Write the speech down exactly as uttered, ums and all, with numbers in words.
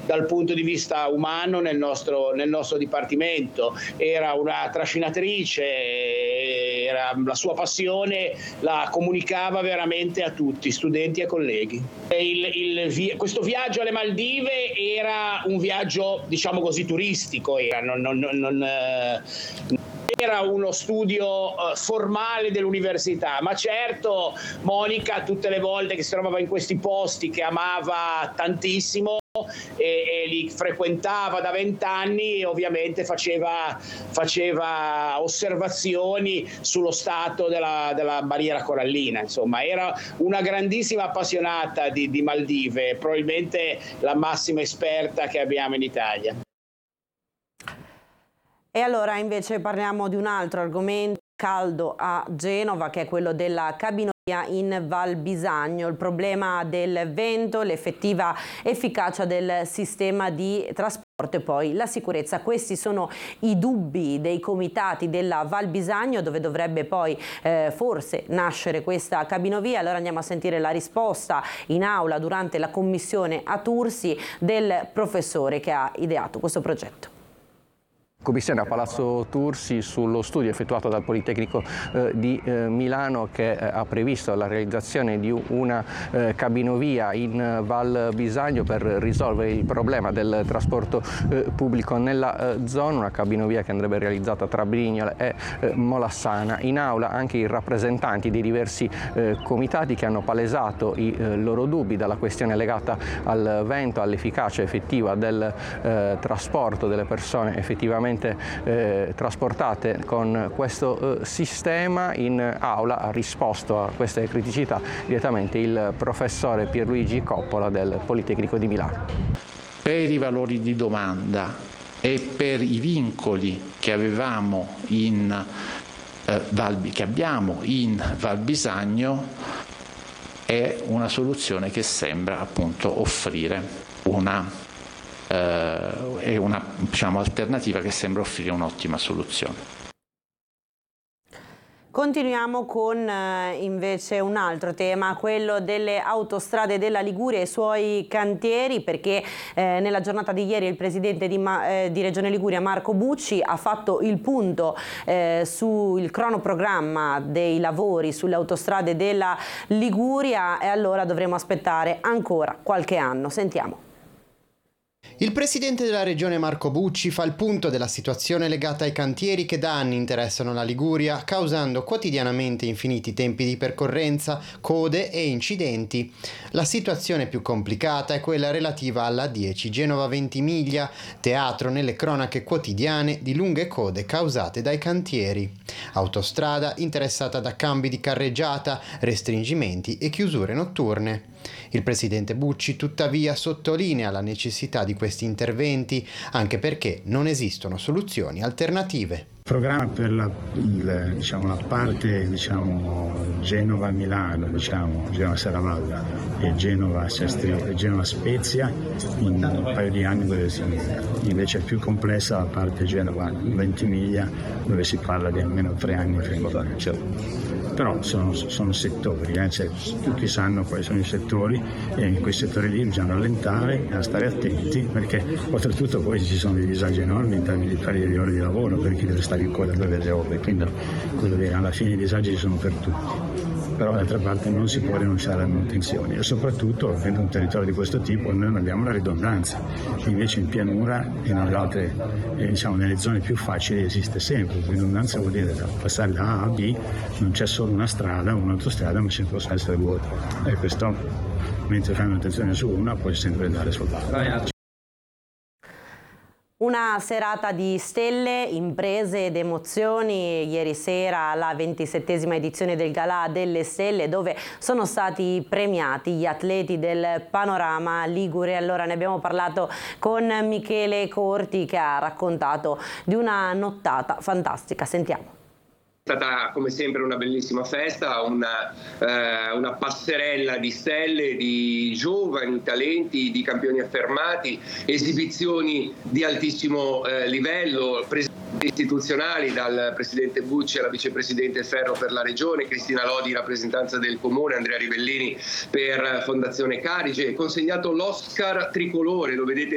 dal punto di vista umano nel nostro, nel nostro dipartimento. Era una trascinatrice, era la sua passione, la comunicava veramente a tutti, studenti e colleghi. Il, il, questo viaggio alle Maldive era un viaggio, diciamo così, turistico, era, non, non, non, era uno studio uh, formale dell'università, ma certo Monica tutte le volte che si trovava in questi posti che amava tantissimo e, e li frequentava da vent'anni, ovviamente faceva, faceva osservazioni sullo stato della, della barriera corallina. Insomma, era una grandissima appassionata di, di Maldive, probabilmente la massima esperta che abbiamo in Italia. E allora invece parliamo di un altro argomento caldo a Genova, che è quello della cabinovia in Val Bisagno, il problema del vento, l'effettiva efficacia del sistema di trasporto e poi la sicurezza. Questi sono i dubbi dei comitati della Val Bisagno, dove dovrebbe poi eh, forse nascere questa cabinovia. Allora andiamo a sentire la risposta in aula durante la commissione a Tursi del professore che ha ideato questo progetto. Commissione a Palazzo Tursi sullo studio effettuato dal Politecnico eh, di eh, Milano, che eh, ha previsto la realizzazione di una eh, cabinovia in Val Bisagno per risolvere il problema del trasporto eh, pubblico nella eh, zona, una cabinovia che andrebbe realizzata tra Brignola e eh, Molassana. In aula anche i rappresentanti di diversi eh, comitati che hanno palesato i eh, loro dubbi dalla questione legata al vento, all'efficacia effettiva del eh, trasporto delle persone effettivamente Eh, trasportate con questo eh, sistema. In aula ha risposto a queste criticità direttamente il professore Pierluigi Coppola del Politecnico di Milano. Per i valori di domanda e per i vincoli che avevamo in eh, Val, che abbiamo in Val Bisagno, è una soluzione che sembra appunto offrire una Uh, è una, diciamo, alternativa che sembra offrire un'ottima soluzione. Continuiamo con eh, invece un altro tema, quello delle autostrade della Liguria e i suoi cantieri, perché eh, nella giornata di ieri il presidente di, eh, di Regione Liguria Marco Bucci ha fatto il punto eh, sul cronoprogramma dei lavori sulle autostrade della Liguria e allora dovremo aspettare ancora qualche anno. Sentiamo. Il presidente della regione Marco Bucci fa il punto della situazione legata ai cantieri che da anni interessano la Liguria, causando quotidianamente infiniti tempi di percorrenza, code e incidenti. La situazione più complicata è quella relativa alla A dieci Genova-Ventimiglia, teatro nelle cronache quotidiane di lunghe code causate dai cantieri. Autostrada interessata da cambi di carreggiata, restringimenti e chiusure notturne. Il presidente Bucci tuttavia sottolinea la necessità di questi interventi, anche perché non esistono soluzioni alternative. Il programma per la, il, diciamo, la parte diciamo, Genova-Milano, diciamo, Genova-Serravalle e Genova-Sestri, Genova-Spezia, in un paio di anni dove si, invece è più complessa la parte Genova-Ventimiglia, dove si parla di almeno tre anni prima. Però sono, sono settori, eh? Cioè, tutti sanno quali sono i settori e in quei settori lì bisogna rallentare e stare attenti, perché oltretutto poi ci sono dei disagi enormi in termini di perdita di ore di lavoro per chi deve stare in coda per le opere, quindi quello che alla fine i disagi ci sono per tutti. Però d'altra parte non si può rinunciare alle manutenzioni e soprattutto, avendo un territorio di questo tipo, noi non abbiamo la ridondanza, invece in pianura e nelle altre, eh, diciamo, nelle zone più facili esiste sempre. Ridondanza vuol dire da passare da A a B, non c'è solo una strada o un'autostrada, ma ci possono essere due. E questo, mentre fai manutenzione su una, puoi sempre andare sull'altra. Una serata di stelle, imprese ed emozioni. Ieri sera la ventisettesima edizione del Galà delle Stelle, dove sono stati premiati gli atleti del panorama ligure. Allora ne abbiamo parlato con Michele Corti, che ha raccontato di una nottata fantastica. Sentiamo. È stata come sempre una bellissima festa, una, eh, una passerella di stelle, di giovani talenti, di campioni affermati, esibizioni di altissimo eh, livello, presidenti istituzionali dal presidente Bucci alla vicepresidente Ferro per la regione, Cristina Lodi in rappresentanza del comune, Andrea Rivellini per Fondazione Carige. Consegnato l'Oscar tricolore, lo vedete